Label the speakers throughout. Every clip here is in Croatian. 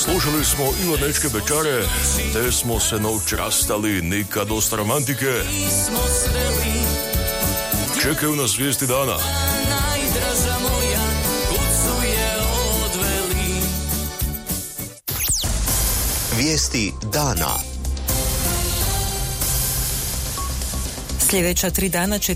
Speaker 1: Slušali smo Ivanečke bećare, te smo se noć rastali, nikad dosta romantike. Čekaju nas vijesti dana.
Speaker 2: Najdraža moja, kucu je odveli.
Speaker 3: Vijesti dana.
Speaker 4: Sljedeća 3 dana će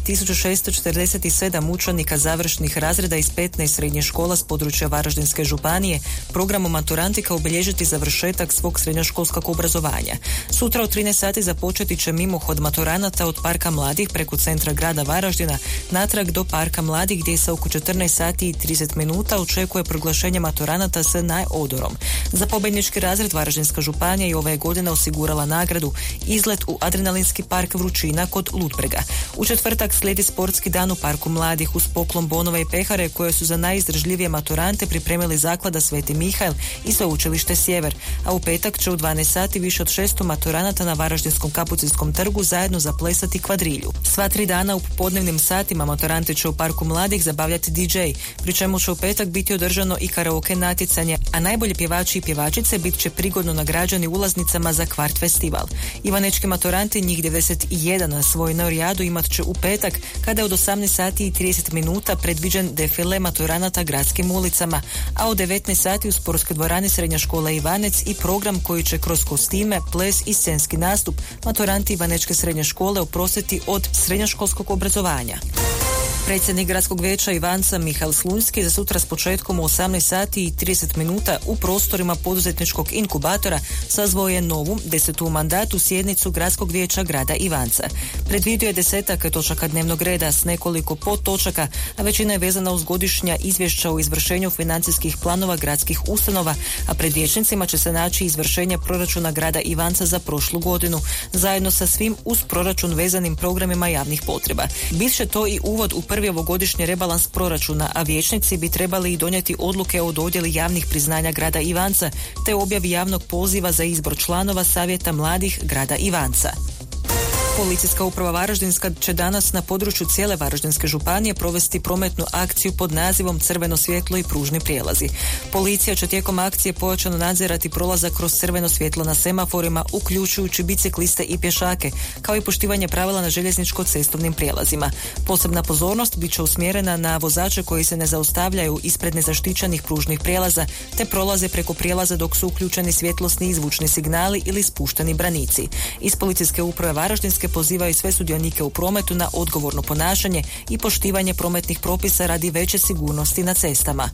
Speaker 4: 1647 učenika završnih razreda iz 15 srednjih škola s područja Varaždinske županije programom maturantika obilježiti završetak svog srednjoškolskog obrazovanja. Sutra u 13 sati započeti će mimohod maturanata od Parka mladih preko centra grada Varaždina natrag do Parka mladih gdje se oko 14 sati i 30 minuta očekuje proglašenje maturanata s najodorom. Za pobjednički razred Varaždinska županija i ove godine osigurala nagradu izlet u adrenalinski park Vrućina kod Ludbrega. U četvrtak slijedi sportski dan u Parku mladih uz poklon bonova i pehare koje su za najizdržljivije maturante pripremili Zaklada Sveti Mihael i Sveučilište Sjever, a u petak će u 12 sati više od 600 maturanata na Varaždinskom Kapucinskom trgu zajedno zaplesati kvadrilju. Sva 3 dana u popodnevnim satima maturanti će u Parku mladih zabavljati DJ, pri čemu će u petak biti održano i karaoke natjecanje, a najbolji pjevači i pjevačice bit će prigodno nagrađeni ulaznicama za Kvart festival. Ivanečki maturanti, njih 91 na svoj Neorijadu imat će u petak kada je od 18 sati i 30 minuta predviđen defile maturanata gradskim ulicama, a od 19 sati u sportskoj dvorani Srednja škola Ivanec i program koji će kroz kostime, ples i scenski nastup maturanti Ivanečke srednje škole oprostiti od srednjoškolskog obrazovanja. Predsjednik gradskog vijeća Ivanca Mihael Slunjski za sutra s početkom u 18 sati i 30 minuta u prostorima poduzetničkog inkubatora sazvao je novu 10. mandatu sjednicu gradskog vijeća grada Ivanca. Predvidio je 10 točaka dnevnog reda s nekoliko podtočaka, a većina je vezana uz godišnja izvješća o izvršenju financijskih planova gradskih ustanova, a pred vijećnicima će se naći izvršenje proračuna grada Ivanca za prošlu godinu, zajedno sa svim uz proračun vezanim programima javnih potreba. Bit će to i uvod u prvi ovogodišnji rebalans proračuna, a vijećnici bi trebali i donijeti odluke o dodjeli javnih priznanja grada Ivanca te objavi javnog poziva za izbor članova Savjeta mladih grada Ivanca. Policijska uprava Varaždinska će danas na području cijele Varaždinske županije provesti prometnu akciju pod nazivom Crveno svjetlo i pružni prijelazi. Policija će tijekom akcije pojačano nadzirati prolazak kroz crveno svjetlo na semaforima, uključujući bicikliste i pješake, kao i poštivanje pravila na željezničko-cestovnim prijelazima. Posebna pozornost bit će usmjerena na vozače koji se ne zaustavljaju ispred nezaštićenih pružnih prijelaza, te prolaze preko prijelaza dok su uključeni svjetlosni i zvučni signali ili spušteni branici. Iz Policijske uprave Varaždinske pozivaju sve sudionike u prometu na odgovorno ponašanje i poštivanje prometnih propisa radi veće sigurnosti na cestama.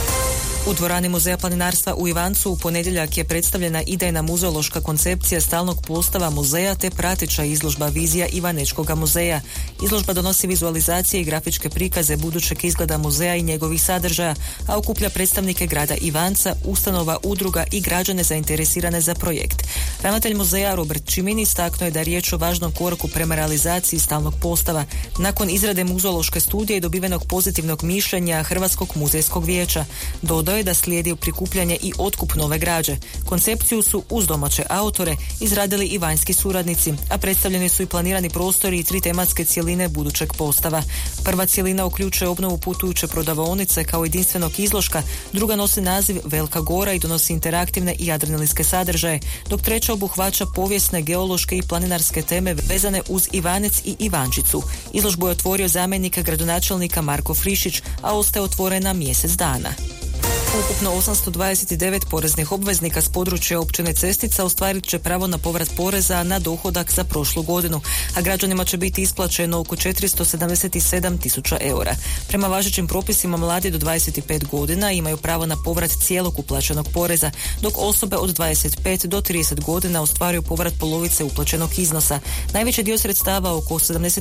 Speaker 4: U dvorani Muzeja planinarstva u Ivancu u ponedjeljak je predstavljena idejna muzeološka koncepcija stalnog postava muzeja te prateća izložba Vizija Ivanečkoga muzeja. Izložba donosi vizualizacije i grafičke prikaze budućeg izgleda muzeja i njegovih sadržaja, a okuplja predstavnike grada Ivanca, ustanova, udruga i građane zainteresirane za projekt. Ravnatelj muzeja Robert Čimin istaknuo je da je riječ o važnom koraku prema realizaciji stalnog postava nakon izrade muzeološke studije i dobivenog pozitivnog mišljenja Hrvatskog muzejskog vijeća. Dodao je da slijedi prikupljanje i otkup nove građe. Koncepciju su uz domaće autore izradili i vanjski suradnici, a predstavljeni su i planirani prostori i 3 tematske cjeline budućeg postava. Prva cjelina uključuje obnovu putujuće prodavaonice kao jedinstvenog izložka, druga nosi naziv Velika Gora i donosi interaktivne i adrenalinske sadržaje, dok treća obuhvaća povijesne, geološke i planinarske teme vezane uz Ivanec i Ivančicu. Izložbu je otvorio zamjenik gradonačelnika Marko Frišić, a ostaje otvorena mjesec dana. Ukupno 829 poreznih obveznika s područja općine Cestica ostvarit će pravo na povrat poreza na dohodak za prošlu godinu, a građanima će biti isplaćeno oko 477.000 eura. Prema važećim propisima mladi do 25 godina imaju pravo na povrat cijelog uplaćenog poreza, dok osobe od 25 do 30 godina ostvaruju povrat polovice uplaćenog iznosa. Najveći dio sredstava, oko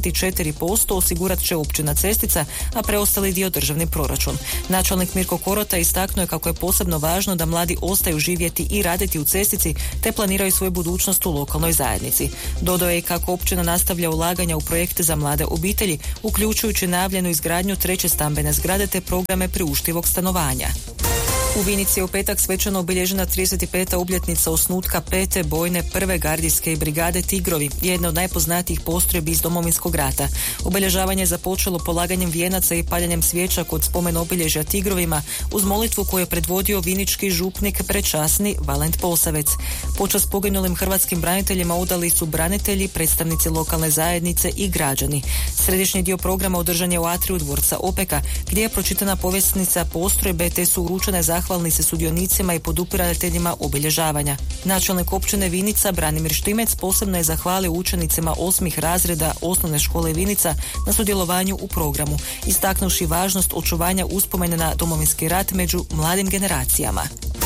Speaker 4: 74%, osigurat će općina Cestica, a preostali dio državni proračun. Načelnik Mirko Korota istaknuo je kako je posebno važno da mladi ostaju živjeti i raditi u Cestici te planiraju svoju budućnost u lokalnoj zajednici. Dodao je kako općina nastavlja ulaganja u projekte za mlade obitelji, uključujući najavljenu izgradnju 3. stambene zgrade te programe priuštivog stanovanja. U Vinici je u petak svečano obilježena 35. obljetnica osnutka 5. bojne prve gardijske brigade Tigrovi, jedna od najpoznatijih postrojbi iz Domovinskog rata. Obilježavanje je započelo polaganjem vijenaca i paljenjem svijeća kod spomen obilježja Tigrovima uz molitvu koju je predvodio vinički župnik prečasni Valent Posavec. Počast poginulim hrvatskim braniteljima odali su branitelji, predstavnici lokalne zajednice i građani. Središnji dio programa održan je u atriju dvorca Opeka, gdje je pročitana povjesnica postrojbe te su uručene zahvalnice sudionicima i podupirateljima obilježavanja. Načelnik općine Vinica Branimir Štimec posebno je zahvalio učenicima 8. razreda osnovne škole Vinica na sudjelovanju u programu, istaknuvši važnost očuvanja uspomene na Domovinski rat među mladim generacijama.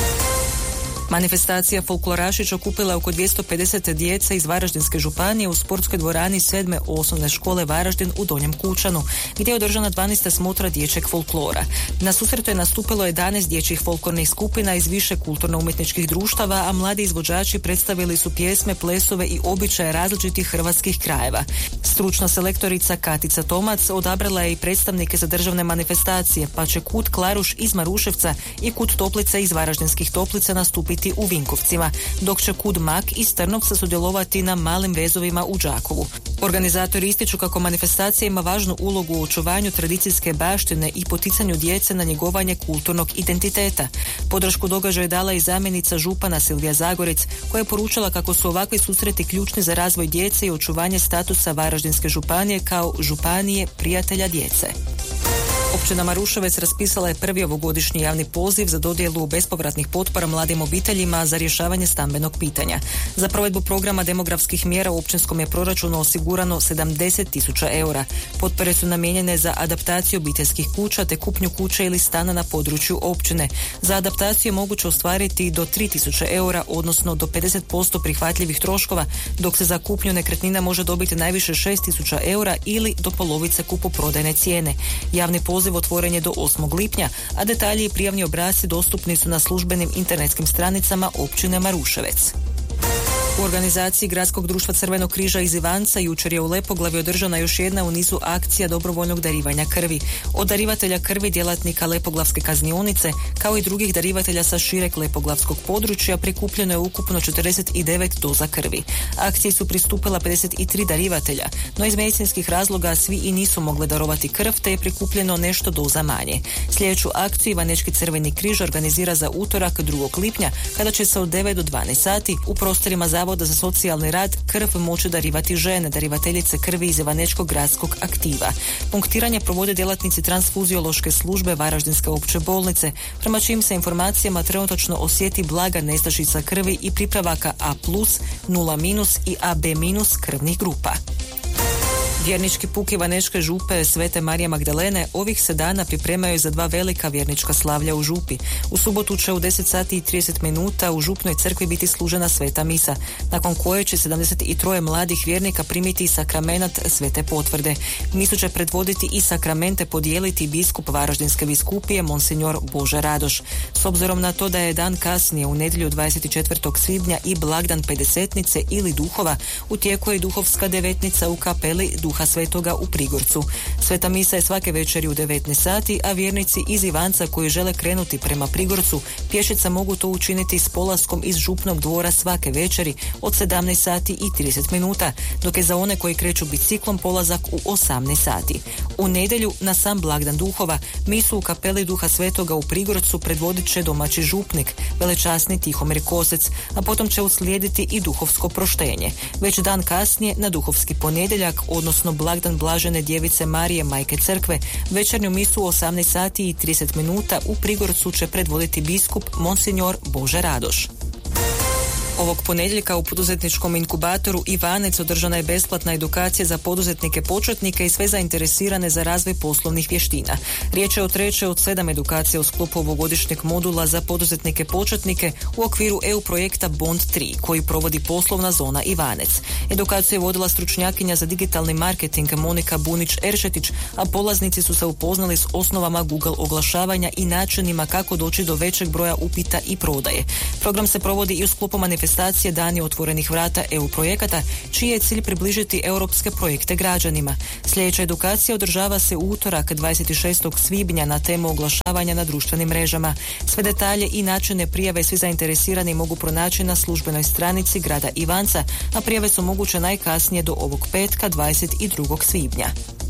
Speaker 4: Manifestacija Folklorašić okupila oko 250 djece iz Varaždinske županije u sportskoj dvorani 7. osnovne škole Varaždin u Donjem Kučanu, gdje je održana 12. smotra dječjeg folklora. Na susretu je nastupilo 11 dječjih folklornih skupina iz više kulturno-umjetničkih društava, a mladi izvođači predstavili su pjesme, plesove i običaje različitih hrvatskih krajeva. Stručna selektorica Katica Tomac odabrala je i predstavnike za državne manifestacije, pa će Kut Klaruš iz Maruševca i Kut Toplica iz Varaždinskih Toplica nastupiti u Vinkovcima, dok će Kud Mak iz Trnovca sudjelovati na malim vezovima u Đakovu. Organizatori ističu kako manifestacija ima važnu ulogu u očuvanju tradicijske baštine i poticanju djece na njegovanje kulturnog identiteta. Podršku događaju dala i zamjenica župana Silvija Zagorec, koja je poručila kako su ovakvi susreti ključni za razvoj djece i očuvanje statusa Varaždinske županije kao županije prijatelja djece. Općina Maruševec raspisala je prvi ovogodišnji javni poziv za dodjelu bespovratnih potpora mladim obiteljima za rješavanje stambenog pitanja. Za provedbu programa demografskih mjera u općinskom je proračunu osigurano 70.000 eura. Potpore su namijenjene za adaptaciju obiteljskih kuća te kupnju kuće ili stana na području općine. Za adaptaciju je moguće ostvariti do 3.000 eura, odnosno do 50% prihvatljivih troškova, dok se za kupnju nekretnina može dobiti najviše 6.000 eura ili do polovice kupoprodajne cijene. Javni poziv otvoren je do 8. lipnja, a detalji i prijavni obrasci dostupni su na službenim internetskim stranicama općine Maruševec. U organizaciji Gradskog društva Crvenog križa iz Ivanca jučer je u Lepoglavi održana još jedna u nizu akcija dobrovoljnog darivanja krvi. Od darivatelja krvi, djelatnika Lepoglavske kaznionice, kao i drugih darivatelja sa šireg lepoglavskog područja prikupljeno je ukupno 49 doza krvi. Akciji su pristupila 53 darivatelja, no iz medicinskih razloga svi i nisu mogli darovati krv, te je prikupljeno nešto doza manje. Sljedeću akciju Ivanečki Crveni križ organizira za utorak 2. lipnja, kada će se od 9 do 12 sati u prostorima Zavoda za socijalni rad krv moći darivati žene, darivateljice krvi iz Ivanečkog gradskog aktiva. Punktiranje provode djelatnici transfuziološke službe Varaždinske opće bolnice, prema čijim se informacijama trenutačno osjeti blaga nestašica krvi i pripravaka A+, 0- i AB- krvnih grupa. Vjernički puk Ivanečke župe Svete Marije Magdalene ovih se dana pripremaju za 2 velika vjernička slavlja u župi. U subotu će u 10 sati i 30 minuta u župnoj crkvi biti služena sveta misa, nakon koje će 73 mladih vjernika primiti sakramenat svete potvrde. Misu će predvoditi i sakramente podijeliti biskup Varaždinske biskupije Monsignor Bože Radoš. S obzirom na to da je dan kasnije u nedjelju 24. svibnja i blagdan Pedesetnice ili Duhova, u tijeku je duhovska devetnica u kapeli Duha Svetoga u Prigorcu. Sveta misa je svake večeri u 19 sati, a vjernici iz Ivanca koji žele krenuti prema Prigorcu pješica mogu to učiniti s polaskom iz župnog dvora svake večeri od 17 sati i 30 minuta, dok je za one koji kreću biciklom polazak u 18 sati. U nedjelju na sam blagdan Duhova misu u kapeli Duha Svetoga u Prigorcu predvodit će domaći župnik, velečasni Tihomir Kosec, a potom će uslijediti i duhovsko proštenje. Već dan kasnije, na duhovski ponedjeljak, odnosno blagdan Blažene Djevice Marije Majke Crkve, večernju misu u 18 sati i 30 minuta u Prigorcu će predvoditi biskup Monsignor Bože Radoš. Ovog ponedjeljka u poduzetničkom inkubatoru Ivanec održana je besplatna edukacija za poduzetnike početnike i sve zainteresirane za razvoj poslovnih vještina. Riječ je o 3. od 7 edukacija u sklopu ovogodišnjeg modula za poduzetnike početnike u okviru EU projekta Bond 3 koji provodi poslovna zona Ivanec. Edukaciju je vodila stručnjakinja za digitalni marketing Monika Bunić-Eršetić, a polaznici su se upoznali s osnovama Google oglašavanja i načinima kako doći do većeg broja upita i prodaje. Program se provodi i u sklopu manifestacije manifestacije Dani otvorenih vrata EU projekata, čiji je cilj približiti europske projekte građanima. Sljedeća edukacija održava se u utorak 26. svibnja na temu oglašavanja na društvenim mrežama. Sve detalje i načine prijave svi zainteresirani mogu pronaći na službenoj stranici grada Ivanca, a prijave su moguće najkasnije do ovog petka 22. svibnja.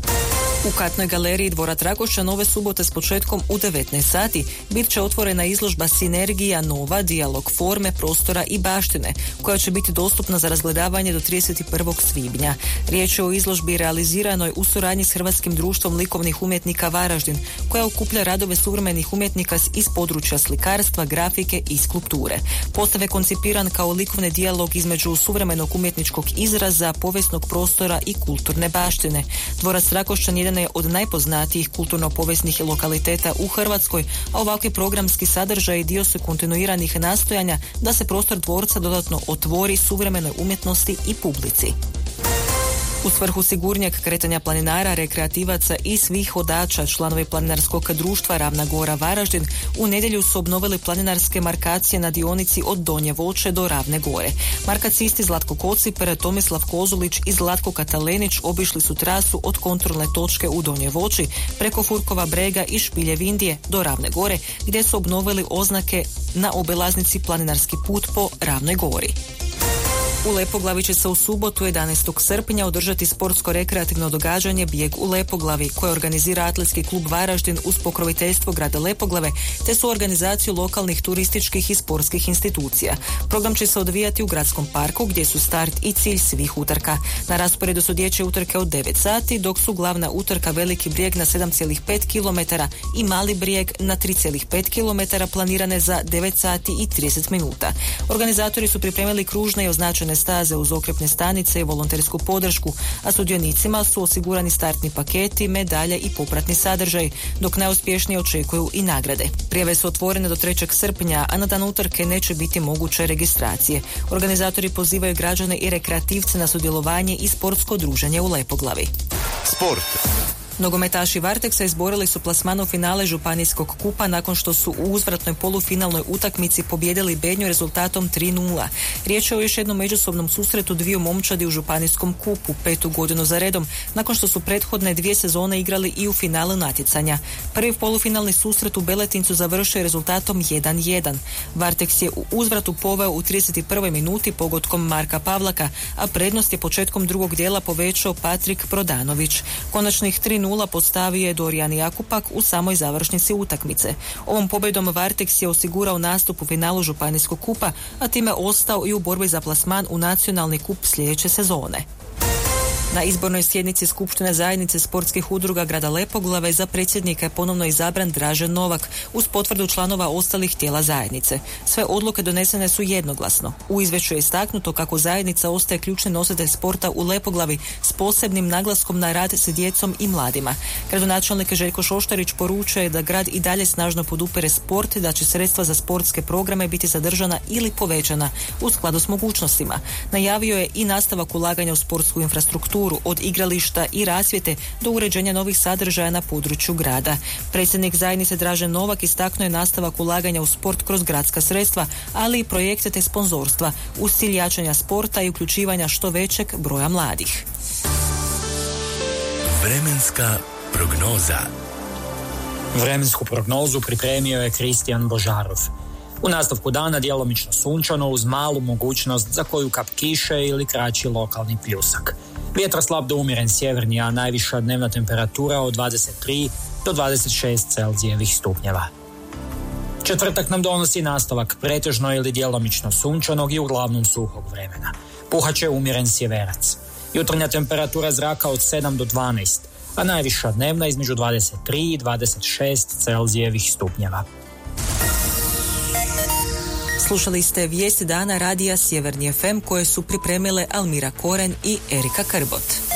Speaker 4: U Katnoj galeriji Dvora Trakošćan ove subote s početkom u 19 sati bit će otvorena izložba Sinergija nova, dijalog forme, prostora i baštine, koja će biti dostupna za razgledavanje do 31. svibnja. Riječ je o izložbi realiziranoj u suradnji s Hrvatskim društvom likovnih umjetnika Varaždin, koja okuplja radove suvremenih umjetnika iz područja slikarstva, grafike i skulpture. Postav je koncipiran kao likovni dijalog između suvremenog umjetničkog izraza, povijesnog prostora i kulturne baštine. Dvorac Trakošćan jedan je od najpoznatijih kulturno-povijesnih lokaliteta u Hrvatskoj, a ovakvi programski sadržaji dio su kontinuiranih nastojanja da se prostor dvorca dodatno otvori suvremenoj umjetnosti i publici. U svrhu sigurnijeg kretanja planinara, rekreativaca i svih hodača, članovi planinarskog društva Ravna Gora Varaždin u nedjelju su obnovili planinarske markacije na dionici od Donje Voće do Ravne Gore. Markacisti Zlatko Kociper, Tomislav Kozulić i Zlatko Katalenić obišli su trasu od kontrolne točke u Donje Voći preko Furkova brega i Špilje Vindije do Ravne Gore, gdje su obnovili oznake na obilaznici Planinarski put po Ravnoj Gori. U Lepoglavi će se u subotu 11. srpnja održati sportsko-rekreativno događanje Bijeg u Lepoglavi, koje organizira Atletski klub Varaždin uz pokroviteljstvo grada Lepoglave te su organizaciju lokalnih turističkih i sportskih institucija. Program će se odvijati u gradskom parku gdje su start i cilj svih utrka. Na rasporedu su dječje utrke od 9 sati, dok su glavna utrka Veliki Brijeg na 7,5 km i Mali Brijeg na 3,5 km planirane za 9 sati i 30 minuta. Organizatori su pripremili kružne i označene staze uz okrepne stanice i volontersku podršku, a sudionicima su osigurani startni paketi, medalje i popratni sadržaj, dok najuspješnije očekuju i nagrade. Prijave su otvorene do 3. srpnja, a na dan utrke neće biti moguće registracije. Organizatori pozivaju građane i rekreativce na sudjelovanje i sportsko druženje u Lepoglavi.
Speaker 3: Sport.
Speaker 4: Nogometaši Varteksa izborili su plasman u finale Županijskog kupa nakon što su u uzvratnoj polufinalnoj utakmici pobijedili Bednju rezultatom 3:0. Riječ je o još jednom međusobnom susretu dviju momčadi u Županijskom kupu 5. godinu za redom, nakon što su prethodne 2 sezone igrali i u finalu natjecanja. Prvi polufinalni susret u Beletincu završio je rezultatom 1:1. Varteks je u uzvratu poveo u 31. minuti pogodkom Marka Pavlaka, a prednost je početkom drugog dijela povećao Patrik Prodanović. Konačnih 3:0 postavio je Dorijan Jakupak u samoj završnici utakmice. Ovom pobjedom Varteks je osigurao nastup u finalu Županijskog kupa, a time ostao i u borbi za plasman u nacionalni kup sljedeće sezone. Na izbornoj sjednici Skupštine zajednice sportskih udruga grada Lepoglave za predsjednika je ponovno izabran Dražen Novak uz potvrdu članova ostalih tijela zajednice. Sve odluke donesene su jednoglasno. U izvješću je istaknuto kako zajednica ostaje ključni nositelj sporta u Lepoglavi s posebnim naglaskom na rad s djecom i mladima. Gradonačelnik Željko Šoštarić poručuje da grad i dalje snažno podupire sport, da će sredstva za sportske programe biti zadržana ili povećana u skladu s mogućnostima. Najavio je i nastavak ulaganja u sportsku infrastrukturu, od igrališta i rasvjete do uređenja novih sadržaja na području grada. Predsjednik zajednice Dražen Novak istaknuo je nastavak ulaganja u sport kroz gradska sredstva, ali i projekte te sponzorstva uz cilj jačanja sporta i uključivanja što većeg broja mladih.
Speaker 5: Vremenska prognoza. Vremensku prognozu pripremio je Kristijan Božarov. U nastavku dana djelomično sunčano uz malu mogućnost za koju kap kiše ili kraći lokalni pljusak. Vjetar slab do umjeren sjeverni, a najviša dnevna temperatura od 23 do 26 Celzijevih stupnjeva. Četvrtak nam donosi nastavak pretežno ili djelomično sunčanog i uglavnom suhog vremena. Puhaće umjeren sjeverac. Jutarnja temperatura zraka od 7 do 12, a najviša dnevna između 23 i 26 Celzijevih stupnjeva.
Speaker 4: Slušali ste vijesti dana radija Sjeverni FM koje su pripremile Almira Koren i Erika Krbot.